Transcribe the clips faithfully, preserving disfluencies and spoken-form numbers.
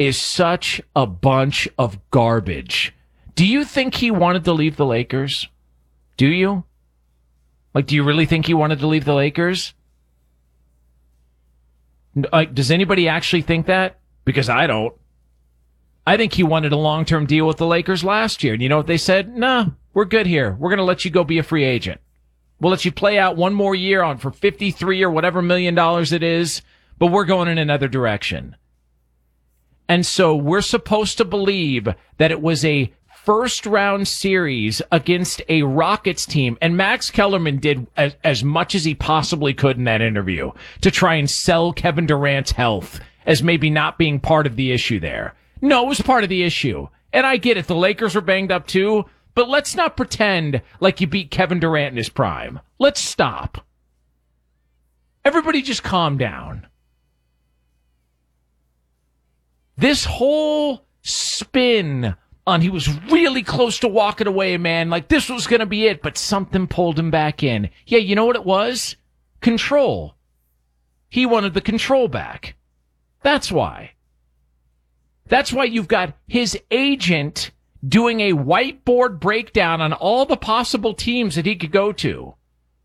is such a bunch of garbage. Do you think he wanted to leave the Lakers? Do you? Like, do you really think he wanted to leave the Lakers? Like, does anybody actually think that? Because I don't. I think he wanted a long-term deal with the Lakers last year. And you know what they said? Nah, we're good here. We're going to let you go be a free agent. We'll let you play out one more year on for fifty-three or whatever million dollars it is, but we're going in another direction. And so we're supposed to believe that it was a first-round series against a Rockets team, and Max Kellerman did as, as much as he possibly could in that interview to try and sell Kevin Durant's health as maybe not being part of the issue there. No, it was part of the issue. And I get it, the Lakers were banged up too, but let's not pretend like you beat Kevin Durant in his prime. Let's stop. Everybody just calm down. This whole spin on he was really close to walking away, man, like this was going to be it, but something pulled him back in. Yeah, you know what it was? Control. He wanted the control back. That's why. That's why you've got his agent doing a whiteboard breakdown on all the possible teams that he could go to.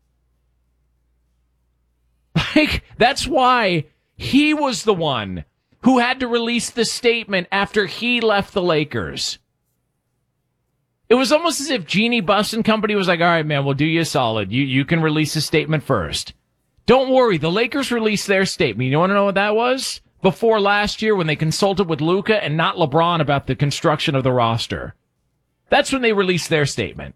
Like, that's why he was the one who had to release the statement after he left the Lakers. It was almost as if Jeannie Buss and company was like, all right, man, we'll do you a solid. You, you can release a statement first. Don't worry. The Lakers released their statement. You want to know what that was? Before last year when they consulted with Luka and not LeBron about the construction of the roster. That's when they released their statement.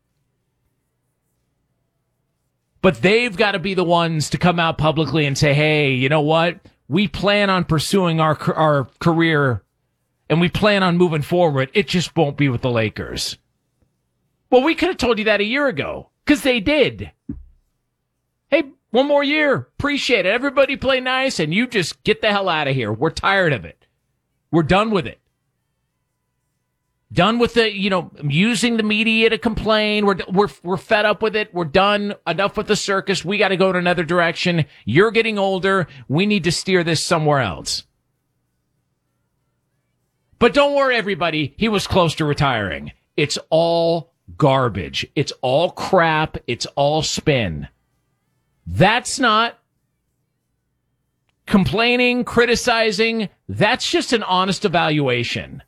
But they've got to be the ones to come out publicly and say, hey, you know what? We plan on pursuing our our career and we plan on moving forward. It just won't be with the Lakers. Well, we could have told you that a year ago because they did. Hey, one more year. Appreciate it. Everybody play nice and you just get the hell out of here. We're tired of it. We're done with it. Done with the, you know, using the media to complain. We're we're we're fed up with it. We're done. Enough with the circus. We got to go in another direction. You're getting older. We need to steer this somewhere else. But don't worry, everybody. He was close to retiring. It's all garbage. It's all crap. It's all spin. That's not complaining, criticizing. That's just an honest evaluation.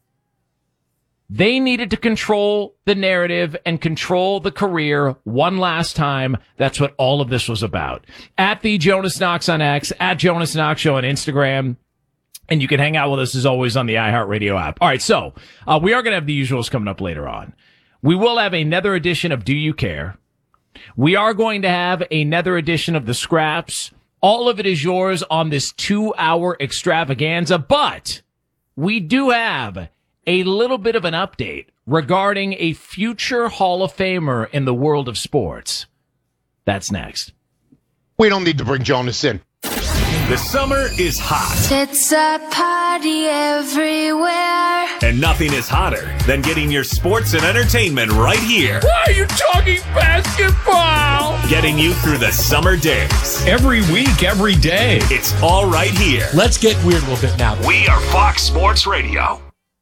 They needed to control the narrative and control the career one last time. That's what all of this was about. At the Jonas Knox on X, at Jonas Knox Show on Instagram. And you can hang out with us as always on the iHeartRadio app. All right, so uh, we are going to have the usuals coming up later on. We will have another edition of Do You Care? We are going to have another edition of The Scraps. All of it is yours on this two-hour extravaganza, but we do have a little bit of an update regarding a future Hall of Famer in the world of sports. That's next. We don't need to bring Jonas in. The summer is hot. It's a party everywhere. And nothing is hotter than getting your sports and entertainment right here. Why are you talking basketball? Getting you through the summer days. Every week, every day. It's all right here. Let's get weird a little bit now. We are Fox Sports Radio.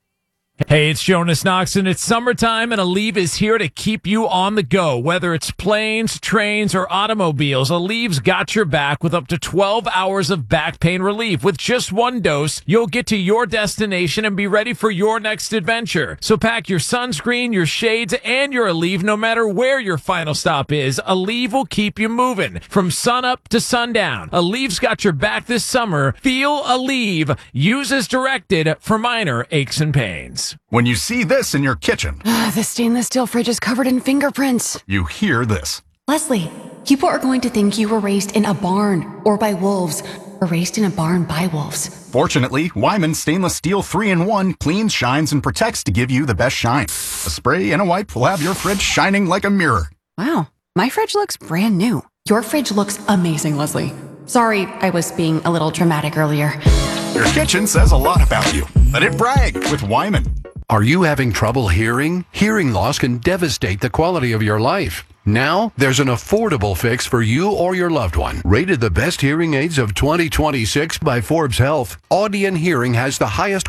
Hey, it's Jonas Knox, and it's summertime, and Aleve is here to keep you on the go. Whether it's planes, trains, or automobiles, Aleve's got your back with up to twelve hours of back pain relief. With just one dose, you'll get to your destination and be ready for your next adventure. So pack your sunscreen, your shades, and your Aleve no matter where your final stop is. Aleve will keep you moving from sunup to sundown. Aleve's got your back this summer. Feel Aleve. Use as directed for minor aches and pains. When you see this in your kitchen, The stainless steel fridge is covered in fingerprints. you hear this. Leslie, people are going to think you were raised in a barn or by wolves or raised in a barn by wolves. Fortunately, Wyman Stainless Steel three in one cleans, shines, and protects to give you the best shine. A spray and a wipe will have your fridge shining like a mirror. Wow, my fridge looks brand new. Your fridge looks amazing, Leslie. Sorry, I was being a little dramatic earlier. Your kitchen says a lot about you. Let it brag with Wyman. Are you having trouble hearing? Hearing loss can devastate the quality of your life. Now, there's an affordable fix for you or your loved one. Rated the best hearing aids of twenty twenty-six by Forbes Health, Audion Hearing has the highest